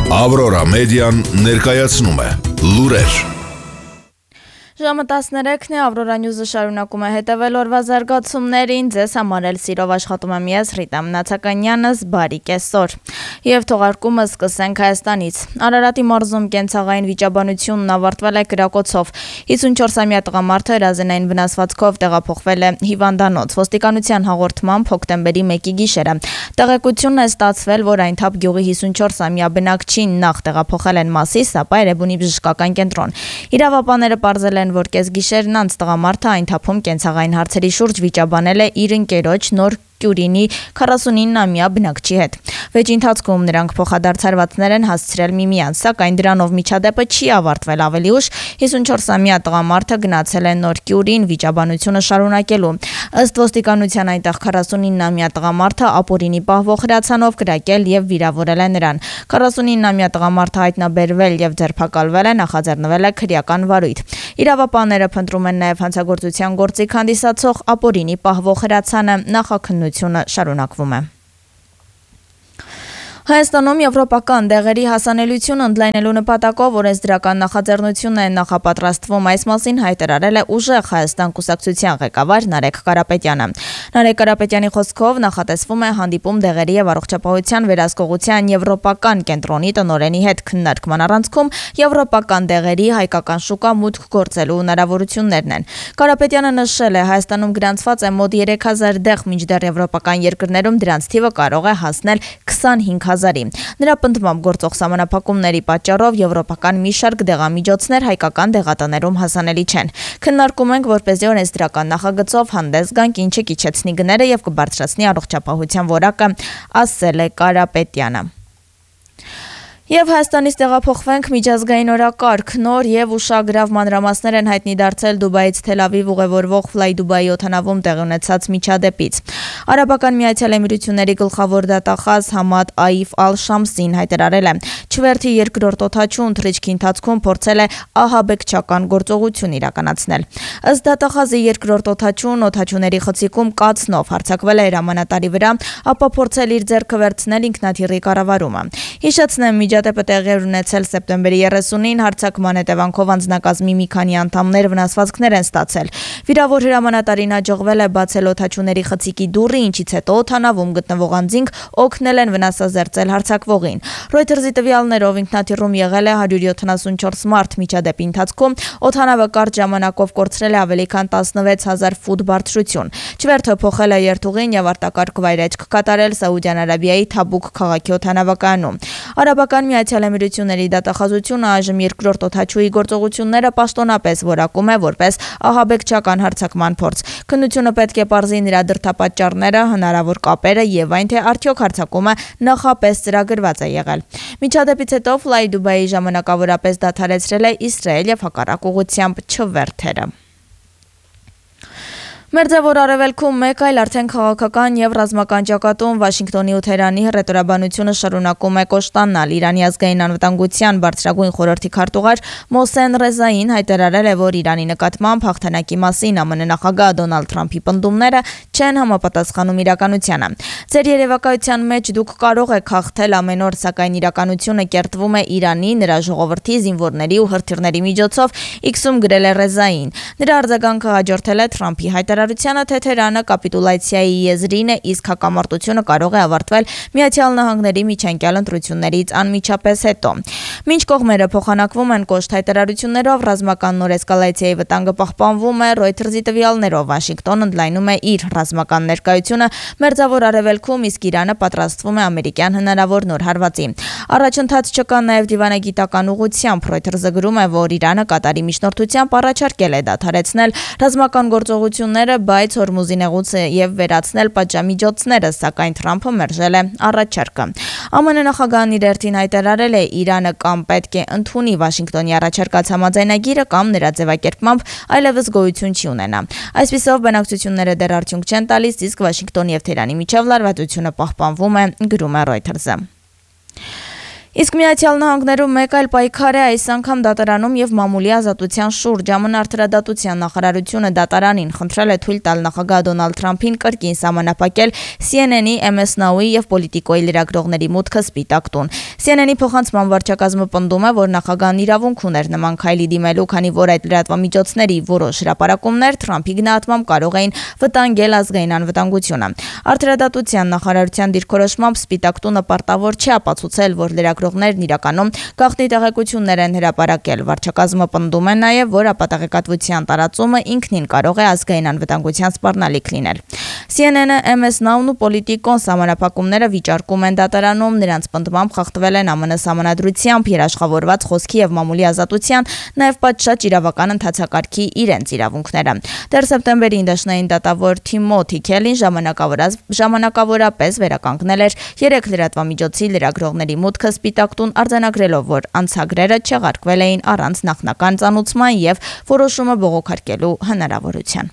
Ավրորա մեդիան ներկայացնում է լուրեր։ Ժամը 13-ն է, Ավրորա Նյուզը շարունակում է հետևել օրվա զարգացումներին, ձեզ համար էլ սիրով աշխատում եմ ես Ռիտա Մնացականյանս, բարի կեսօր։ Եվ թողարկումը սկսենք Հայաստանից։ Արարատի մարզում կենցաղային վիճաբանությունն ավարտվել է կրակոցով։ 54-ամյա տղամարդը հրազենային վնասվածքով տեղափոխվել է հիվանդանոց։ Ոստիկանության հաղորդմամբ հոկտեմբերի 1-ի գիշերը տեղեկությունն է ստացվել, որ Այնթափ գյուղի 54-ամյա բնակչին նախ տեղափոխել են Մասիս, ապա Էրեբունի բժշկական կենտրոն։ Իրավապանները պարզել են, որ կեսգիշերն անց տղամարդը Այնթափում կենցաղային հարցերի շուրջ վիճաբանել է իր ընկերոջ Նոր Կյուրինի 49-ամյա բնակչի հետ։ Վեճի ընթացքում նրանք փոխադարձարվածներ են հասցրել միմյանց, սակայն դրանով միջադեպը չի ավարտվել ավելի ուշ։ 54-ամյա տղամարդը գնացել է Նոր Կյուրին վիճաբանությունը շարունակելու։ Ըստ ոստիկանության այնտեղ 49-ամյա տղամարդը ապօրինի պահվող հրացանով կրակել եւ վիրավորել է նրան։ 49-ամյա տղամարդը հայտնաբերվել եւ ձերբակալվել է, նախաձեռնվել է քրեական վարույթ։ Իրավապանները փնտրում են նաեւ հանցագործության գործիք հանդիսացող ապօրինի պահվող հրացանը, նախաքննությունը շարունակվում է։ Հայաստանում եվրոպական դեղերի հասանելիությունը ընդլայնելու նպատակով օրենսդրական նախաձեռնություն է նախապատրաստվում, այս մասին հայտարարել է ուժեղ Հայաստան կուսակցության ղեկավար Նարեկ Կարապետյանը։ Նարեկ Կարապետյանի խոսքով նախատեսվում է հանդիպում դեղերի եւ առողջապահության վերահսկողության եվրոպական կենտրոնի տնօրենի հետ քննարկման առանցքում եվրոպական դեղերի հայկական շուկա մուտք գործելու հնարավորություններն են։ Կարապետյանը նշել է, Հայաստանում գրանցված է մոտ 3000 դեղ, մինչդեռ եվրոպական երկրներում դրանց թիվը կարող է հասնել 25000-ի։ Նրա պնդմամբ գործող սահմանափակումների պատճառով եվրոպական մի շարք դեղամիջոցներ հայկական դեղատներում հասանելի չեն։ Քննարկում ենք, որպեսզի օրենսդրական նախագծով հանդես գանք, ինչը կիջեցնի գները եւ կբարձրացնի առողջապահության որակը, ասել է Կարապետյանը։ Եվ Հայաստանից տեղափոխվենք միջազգային օրակարգ, նոր եւ ուշագրավ մանրամասներ են հայտնի դարձել Դուբայից Թել Ավիվ ուղևորվող Fly Dubai օդանավում տեղի ունեցած միջադեպից։ Արաբական Միացյալ Էմիրությունների գլխավոր դատախազ Համադ Աիֆ Ալ-Շամսին հայտարարել է, չվերթի երկրորդ օդաչուն թռիչքի ընթացքում փորձել է ահաբեկչական գործողություն իրականացնել։ Ըստ դատախազի երկրորդ օդաչուն օդաչուների խցիկում կացնով հարձակվել է հրամանատարի վրա, ապա փորձել իր ձեռքը վերցնել ինքնաթիռի կառավարումը։ Հիշեցնեմ, միջադեպը տեղի ունեցել սեպտեմբերի 30-ին, հարձակման հետևանքով անձնակազմի մի քանի անդամներ վնասվածքներ են ստացել։ Վիրավոր հրամանատարին հաջողվել է բացել օդաչուների խցիկի դուռը, ինչից հետո օդանավում գտնվող անձինք օգնել են վնասազերծել հարձակվողին։ Reuters-ի տվյալներով ինքնաթիռում եղել է 174 մարդ։ Միջադեպի ընթացքում օդանավը կարճ ժամանակով կորցրել է ավելի քան 16000 ֆուտ բարձրություն։ Չվերթը փոխել է երթուղին եւ արտակարգ վայրէջք կատարել Սաուդյան Արաբիայի Թաբուկ քաղաքի օդանավակայանում։ Արաբական Միացյալ Էմիրությունների դատախազությունը այժմ երկրորդ օդաչուի գործողությունները պաշտոնապես որակում է որպես ահաբեկչական հարձակման փորձ։ Քննությունը պետք է պարզի նրա դրդապատճառները, հնարավոր կապերը եւ այն, թե արդյոք հարձակումը նախապես ծրագրված է եղել։ Միջադեպից հետո Fly Dubai ժամանակավորապես դադարեցրել է Իսրայել եւ հակառակ ուղղությամբ չվերթերը։ Մերձավոր Արևելքում մեկ այլ արդեն քաղաքական եւ ռազմական ճակատում Վաշինգտոնի ու Թեհրանի հռետորաբանությունը շարունակում է կոշտանալ։ Իրանի ազգային անվտանգության բարձրագույն խորհրդի քարտուղար Մոսեն Ռեզային հայտարարել է, որ Իրանի նկատմամբ հաղթանակի մասին ԱՄՆ նախագահ Դոնալդ Թրամփի պնդումները չեն համապատասխանում իրականությանը։ Ձեր երևակայության մեջ դուք կարող եք հաղթել ամեն օր, սակայն իրականությունը կերտվում է Իրանի, նրա ժողովրդի, զինվորների ու հրթիռների միջոցով, X-ում գրել է Ռեզային։ Նրա արձագանքը հաջորդել է Թրամփի հայտարարությանը, թե Թեհրանը կապիտուլյացիայի եզրին է, իսկ հակամարտությունը կարող է ավարտվել Միացյալ Նահանգների միջանկյալ ընտրություններից անմիջապես հետո։ Մինչ կողմերը փոխանակվում են կոշտ հայտարարություններով, ռազմական նոր էսկալացիայի վտանգը պահպանվում է։ Reuters-ի տվյալներով Վաշինգտոնը ընդլայնում է իր ռազմական ներկայությունը Մերձավոր Արևելքում, իսկ Իրանը պատրաստվում է ամերիկյան հնարավոր նոր հարվածի։ Առաջընթաց չկա նաև դիվանագիտական ուղղությամբ։ Reuters-ը գրում է, որ Իրանը Կատարի միջնորդությամբ առաջարկել է դադարեցնել ռազմական գործողությունները, բայց Հորմուզի նեղուցը եւ վերացնել պատժամիջոցները, սակայն Թրամփը մերժել է առաջարկը։ ԱՄՆ նախագահն իր հերթին հայտարարել է, Իրանը կամ պետք է ընդունի Վաշինգտոնի առաջարկած համաձայնագիրը, կամ նրա ձևակերպմամբ այլևս գոյություն չի ունենա։ Այսպիսով բանակցությունները դեռ արդյունք չեն տալիս, իսկ Վաշինգտոնի եւ Թեհրանի միջև լարվածությունը պահպանվում է, գրում է Reuters-ը։ Իսկ Միացյալ Նահանգներում մեկ այլ պայքար է այս անգամ դատարանում եւ մամուլի ազատության շուրջ։ ԱՄՆ արդարադատության նախարարությունը դատարանին խնդրել է թույլ տալ նախագահ Դոնալդ Թրամփին կրկին սահմանափակել CNN-ի, MS Now-ի եւ Պոլիտիկոյի լրագրողների մուտքը Սպիտակ տուն։ CNN-ի փոխանցման վարչակազմը պնդում է, որ նախագահն իրավունք ուներ նման քայլի դիմելու, քանի որ այդ լրատվամիջոցների որոշ հրապարակումներ Թրամփի գնահատմամբ կարող էին վտանգել ազգային անվտանգությունը։ Արդարադատության նախարարության դիրքորոշմամբ Սպիտակ տունը պարտավոր չէ ապացուցել, որ լրագրողներն իրականում գաղտնի տեղեկություններ են հրապարակել։ Վարչակազմը պնդում է նաև, որ ապատեղեկատվության տարածումը ինքնին կարող է ազգային անվտանգության սպառնալիք լինել։ CNN-ը, MS Now-ն ու Պոլիտիկոն սահմանափակումները վիճարկում են դատարանում, նրանց պնդմամբ խախտվել են ԱՄՆ սահմանադրությամբ երաշխավորված խոսքի եւ մամուլի ազատության, նաև պատշաճ իրավական ընթացակարգի իրենց իրավունքները։ Դեռ սեպտեմբերին դաշնային դատավոր Թիմոթի Քելին ժամանակավորապես վերականգնել էր 3 լրատվամիջոցի լրագրողների մուտքը Սպիտակ տուն, արձանագրելով, որ անցագրերը չեղարկվել էին առանց նախնական ծանուցման եւ որոշումը բողոքարկելու հնարավորության։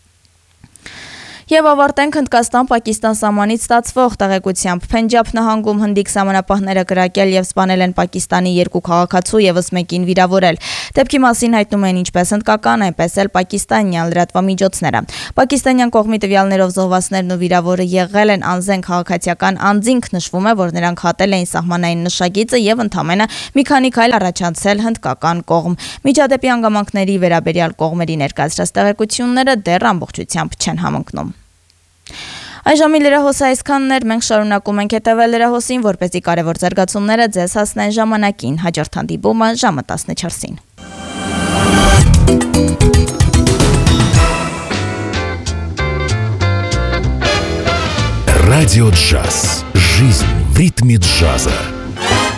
Եվ ավարտենք Հնդկաստան-Պակիստան սահմանից ստացվող տեղեկությամբ։ Փենջաբ նահանգում հնդիկ սահմանապահները կրակել եւ սպանել են Պակիստանի 2 քաղաքացու եւս մեկին վիրավորել։ Դեպքի մասին հայտնում են ինչպես հնդկական, այնպես էլ պակիստանյան լրատվամիջոցները։ Պակիստանյան կողմի տվյալներով զոհվածներն ու վիրավորը եղել են անզեն քաղաքացիական անձինք, նշվում է, որ նրանք հատել էին սահմանային նշագիծը եւ ընդամենը մի քանի քայլ առաջացել հնդկական կողմ։ Միջադեպի հանգամանքների վերաբերյալ կողմերի ներկայացրած տեղեկությունները դեռ ամբողջությամբ չեն համընկնում։ Այժմի լրահոսը այսքանն էր, մենք շարունակում ենք հետևել լրահոսին, որպեսզի կարևոր զարգացումները ձեզ հասնեն ժամանակին։ Հաջորդ հանդիպումը ժամը 14-ին։ Радио Джаз. Жизнь в ритме джаза.